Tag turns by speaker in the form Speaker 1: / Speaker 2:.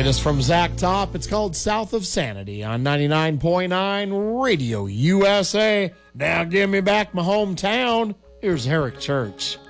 Speaker 1: Latest from Zach Top. It's called South of Sanity on 99.9 Radio USA. Now give me back my hometown. Here's Herrick Church.